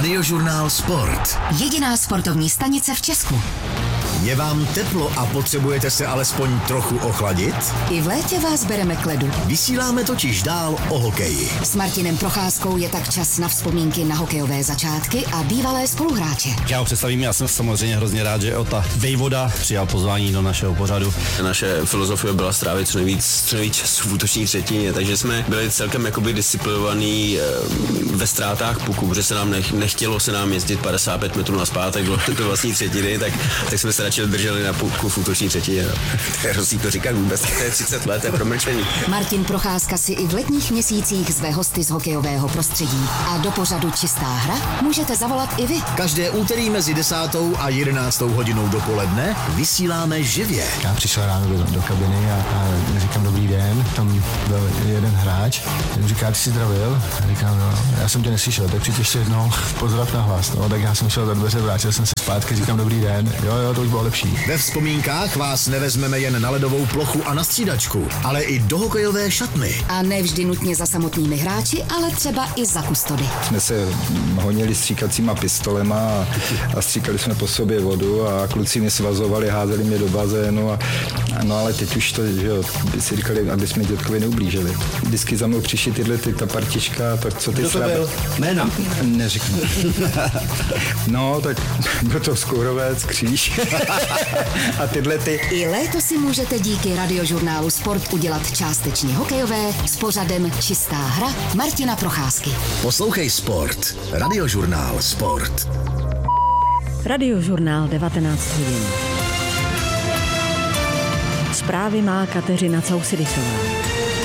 Radiožurnál Sport. Jediná sportovní stanice v Česku. Je vám teplo a potřebujete se alespoň trochu ochladit? I v létě vás bereme k ledu. Vysíláme totiž dál o hokeji. S Martinem Procházkou je tak čas na vzpomínky na hokejové začátky a bývalé spoluhráče. Já ho představím, já jsem samozřejmě hrozně rád, že Ota Vejvoda přijal pozvání do našeho pořadu. Naše filozofie byla strávit co nejvíc času v útoční třetině, takže jsme byli celkem jakoby disciplinovaní ve ztrátách puku, protože se nám nechtělo se nám jezdit 55 metrů nazpátek do vlastní třetiny, tak jsme se radši drželi na puku v útoční třetině. To je hrozný to říkat vůbec, to je 30 let, to je promlčení. Martin Procházka si i v letních měsících zve hosty z hokejového prostředí. A do pořadu Čistá hra můžete zavolat i vy. Každé úterý mezi 10. a 11. hodinou dopoledne vysíláme živě. Já přišel ráno do kabiny a říkám dobrý den, tam byl jeden hráč, ten říká, ty jsi zdravil? A říkám, no, já jsem tě neslyšel, tak přijď ještě jednou pozdrav na hlas. No, tak já jsem šel za dveře, vrátil jsem se zpátky, říkám dobrý den, jo, to už bylo lepší. Ve vzpomínkách vás nevezmeme jen na ledovou plochu a na střídačku, ale i do hokejové šatny. A ne vždy nutně za samotnými hráči, ale třeba i za kustody. Jsme se honili stříkacíma pistolema a stříkali jsme po sobě vodu a kluci mě svazovali, házeli mě do bazénu no ale teď už to, že jo, by si říkali, aby jsme dětkovi neublížili. Vždycky za mnou přišli ta partička, tak co ty Kdo to byl? Jména? Neřeknu. No, tak byl to Skourovec, Kříž a tyhle ty. I léto si můžete díky Radiožurnálu Sport udělat částečně hokejové s pořadem Čistá hra Martina Procházky. Poslouchej Sport. Radiožurnál Sport. Radiožurnál 19 hodin. Zprávy má Kateřina Causidisová.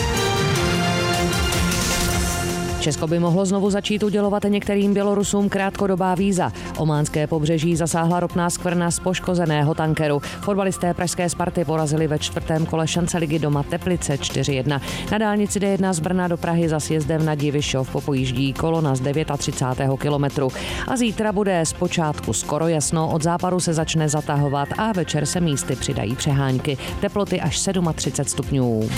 Česko by mohlo znovu začít udělovat některým Bělorusům krátkodobá víza. Ománské pobřeží zasáhla ropná skvrna z poškozeného tankeru. Fotbalisté pražské Sparty porazili ve čtvrtém kole šance ligy doma Teplice 4-1. Na dálnici D1 z Brna do Prahy za sjezdem na Divišov popojíždí kolona z 39. kilometru. A zítra bude zpočátku skoro jasno, od západu se začne zatahovat a večer se místy přidají přehánky. Teploty až 37 stupňů.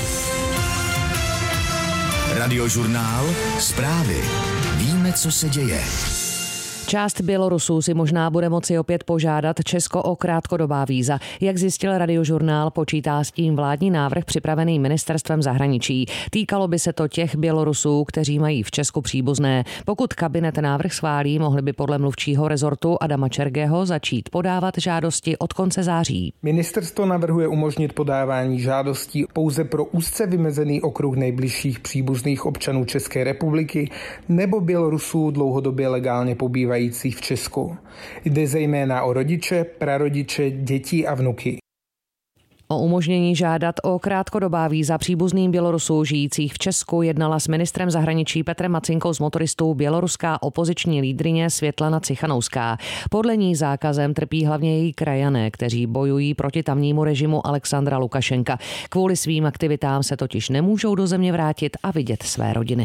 Radiožurnál Zprávy. Víme, co se děje. Část Bělorusů si možná bude moci opět požádat Česko o krátkodobá víza. Jak zjistil Radiožurnál, počítá s tím vládní návrh připravený ministerstvem zahraničí. Týkalo by se to těch Bělorusů, kteří mají v Česku příbuzné. Pokud kabinet návrh schválí, mohli by podle mluvčího rezortu Adama Čergeho začít podávat žádosti od konce září. Ministerstvo navrhuje umožnit podávání žádostí pouze pro úzce vymezený okruh nejbližších příbuzných občanů České republiky nebo Bělorusů dlouhodobě legálně pobývajících v Česku. Jde zejména o rodiče, prarodiče, děti a vnuky. O umožnění žádat o krátkodobá víza příbuzným Bělorusů žijících v Česku jednala s ministrem zahraničí Petrem Macinkou z motoristů běloruská opoziční lídryně Světlana Cichanouská. Podle ní zákazem trpí hlavně její krajané, kteří bojují proti tamnímu režimu Alexandra Lukašenka. Kvůli svým aktivitám se totiž nemůžou do země vrátit a vidět své rodiny.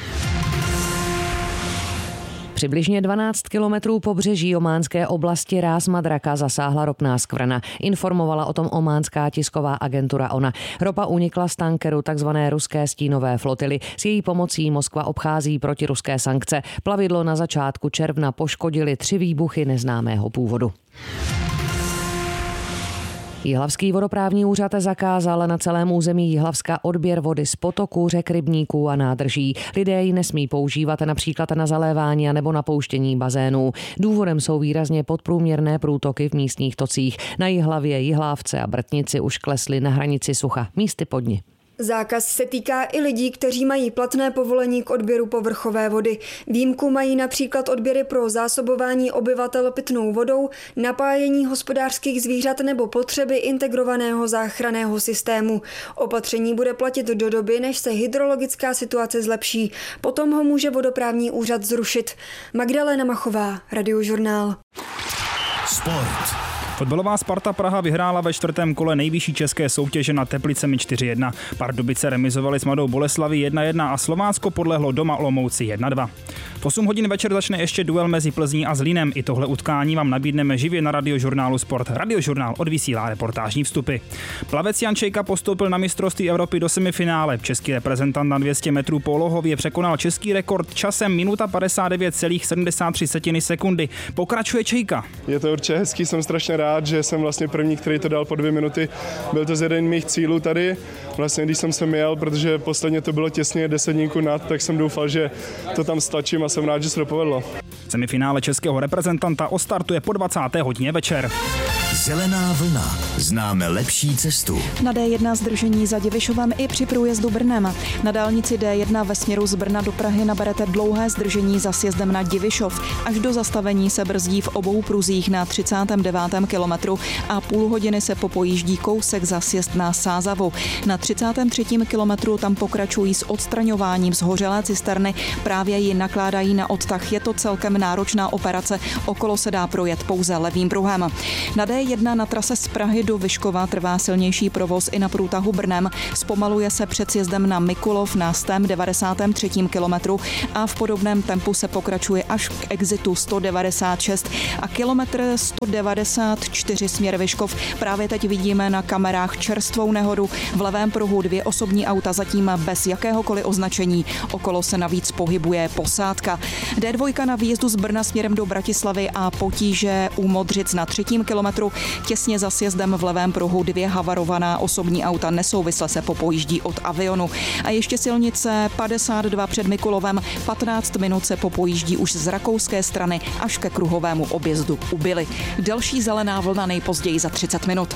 Přibližně 12 kilometrů pobřeží ománské oblasti Ras Madraka zasáhla ropná skvrna. Informovala o tom ománská tisková agentura ONA. Ropa unikla z tankeru takzvané ruské stínové flotily. S její pomocí Moskva obchází protiruské sankce. Plavidlo na začátku června poškodily 3 výbuchy neznámého původu. Jihlavský vodoprávní úřad zakázal na celém území Jihlavska odběr vody z potoků, řek, rybníků a nádrží. Lidé ji nesmí používat například na zalévání nebo napouštění bazénů. Důvodem jsou výrazně podprůměrné průtoky v místních tocích. Na Jihlavě, Jihlávce a Brtnici už klesly na hranici sucha, místy podni. Zákaz se týká i lidí, kteří mají platné povolení k odběru povrchové vody. Výjimku mají například odběry pro zásobování obyvatel pitnou vodou, napájení hospodářských zvířat nebo potřeby integrovaného záchranného systému. Opatření bude platit do doby, než se hydrologická situace zlepší. Potom ho může vodoprávní úřad zrušit. Magdalena Machová, Radiožurnál. Sport. Fotbalová Sparta Praha vyhrála ve čtvrtém kole nejvyšší české soutěže nad Teplicemi 4-1. Pardubice remizovali s Mladou Boleslaví 1-1 a Slovácko podlehlo doma Olomouci 1-2. V 8 hodin večer začne ještě duel mezi Plzní a Zlínem. I tohle utkání vám nabídneme živě na Radiožurnálu Sport. Radiožurnál odvysílá reportážní vstupy. Plavec Jan Čejka postoupil na mistrovství Evropy do semifinále. Český reprezentant na 200 metrů polohově překonal český rekord časem minuta 59,73 sekundy. Pokračuje Čejka. Je to určitě hezký, jsem strašně rád, že jsem vlastně první, který to dal po 2 minuty. Byl to z jeden mých cílů tady. Vlastně když jsem sem jel, protože posledně to bylo těsně 10 dníků nad, tak jsem doufal, že to tam stačím a jsem rád, že se to povedlo. Semifinále českého reprezentanta ostartuje po 20. hodině večer. Zelená vlna. Známe lepší cestu. Na D1 zdržení za Divišovem i při průjezdu Brnem. Na dálnici D1 ve směru z Brna do Prahy naberete dlouhé zdržení za sjezdem na Divišov. Až do zastavení se brzdí v obou pruzích na 39. kilometru a půl hodiny se popojíždí kousek za sjezd na Sázavu. Na 33. kilometru tam pokračují s odstraňováním zhořelé cisterny, právě ji nakládají na odtah. Je to celkem náročná operace, okolo se dá projet pouze levým pruhem. Na D1 na trase z Prahy do Vyškova trvá silnější provoz i na průtahu Brnem. Zpomaluje se před sjezdem na Mikulov na 193. kilometru a v podobném tempu se pokračuje až k exitu 196 a kilometr 194 směr Vyškov. Právě teď vidíme na kamerách čerstvou nehodu. V levém pruhu 2 osobní auta zatím bez jakéhokoliv označení. Okolo se navíc pohybuje posádka. D2 na výjezdu z Brna směrem do Bratislavy a potíže u Modřic na 3. kilometru. Těsně za sjezdem v levém pruhu 2 havarovaná osobní auta nesouvisle se popojíždí od Avionu. A ještě silnice 52 před Mikulovem 15 minut se popojíždí už z rakouské strany až ke kruhovému objezdu u Bily. Další zelená vlna nejpozději za 30 minut.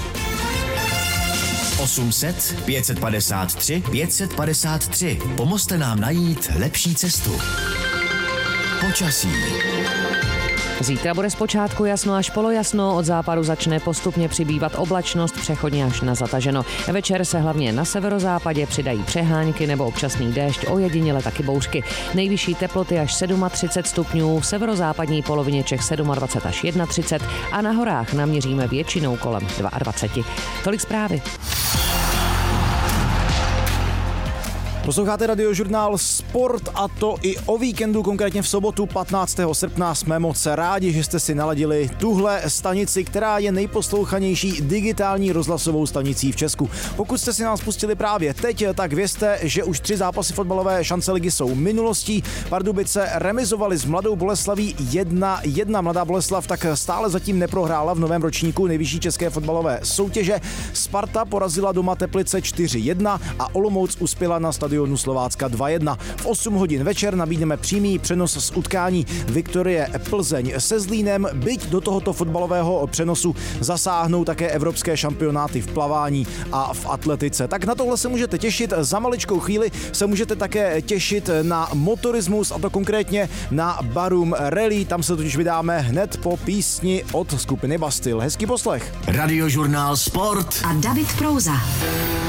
800 553 553. Pomozte nám najít lepší cestu. Počasí. Zítra bude zpočátku jasno až polojasno, od západu začne postupně přibývat oblačnost, přechodně až na zataženo. Večer se hlavně na severozápadě přidají přehánky nebo občasný déšť, ojediněle taky bouřky. Nejvyšší teploty až 37 stupňů, v severozápadní polovině Čech 27 až 31 a na horách naměříme většinou kolem 22. Tolik zprávy. Posloucháte Radiožurnál Sport a to i o víkendu, konkrétně v sobotu 15. srpna. Jsme moc rádi, že jste si naladili tuhle stanici, která je nejposlouchanější digitální rozhlasovou stanicí v Česku. Pokud jste si nás pustili právě teď, tak vězte, že už 3 zápasy fotbalové šance ligy jsou minulostí. Pardubice remizovaly s Mladou Boleslaví 1-1. Mladá Boleslav tak stále zatím neprohrála v novém ročníku nejvyšší české fotbalové soutěže. Sparta porazila doma Teplice 4-1 a Olomouc uspěla na stadionu Slovácka 2-1. V 8 hodin večer nabídneme přímý přenos z utkání Viktorie Plzeň se Zlínem, byť do tohoto fotbalového přenosu zasáhnou také evropské šampionáty v plavání a v atletice. Tak na tohle se můžete těšit. Za maličkou chvíli se můžete také těšit na motorismus, a to konkrétně na Barum Rally. Tam se totiž vydáme hned po písni od skupiny Bastille. Hezký poslech. Radiožurnál Sport a David Prouza.